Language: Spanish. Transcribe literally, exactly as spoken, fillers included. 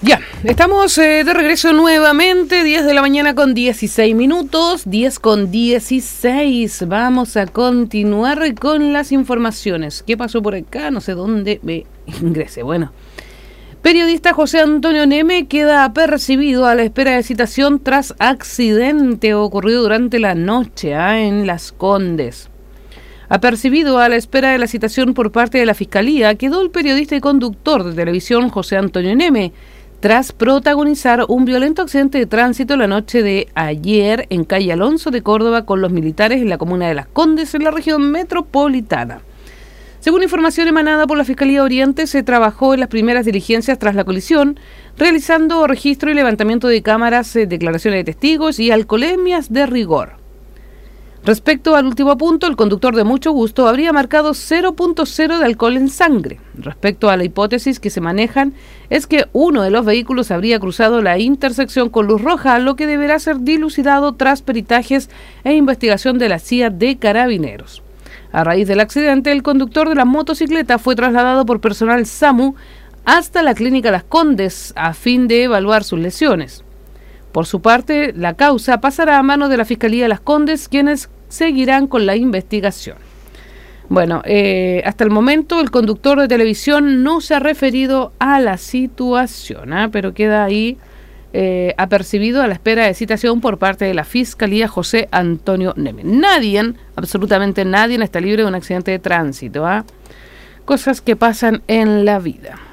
Ya, estamos eh, de regreso nuevamente, diez de la mañana con dieciséis minutos, diez con dieciséis. Vamos a continuar con las informaciones. ¿Qué pasó por acá? No sé dónde me ingrese. Bueno, periodista José Antonio Neme queda apercibido a la espera de citación tras accidente ocurrido durante la noche ¿eh? en Las Condes. Apercibido a la espera de la citación por parte de la Fiscalía, quedó el periodista y conductor de televisión José Antonio Neme, tras protagonizar un violento accidente de tránsito la noche de ayer en calle Alonso de Córdoba con los militares en la comuna de Las Condes, en la región metropolitana. Según información emanada por la Fiscalía Oriente, se trabajó en las primeras diligencias tras la colisión, realizando registro y levantamiento de cámaras, eh, declaraciones de testigos y alcoholemias de rigor. Respecto al último punto, el conductor de Mucho Gusto habría marcado cero punto cero de alcohol en sangre. Respecto a la hipótesis que se manejan, es que uno de los vehículos habría cruzado la intersección con luz roja, lo que deberá ser dilucidado tras peritajes e investigación de la C I A de Carabineros. A raíz del accidente, el conductor de la motocicleta fue trasladado por personal SAMU hasta la clínica Las Condes a fin de evaluar sus lesiones. Por su parte, la causa pasará a manos de la Fiscalía de Las Condes, quienes seguirán con la investigación. Bueno, eh, hasta el momento el conductor de televisión no se ha referido a la situación, ¿eh? pero queda ahí eh, apercibido a la espera de citación por parte de la Fiscalía José Antonio Neme. Nadie, absolutamente nadie, está libre de un accidente de tránsito. ¿eh? Cosas que pasan en la vida.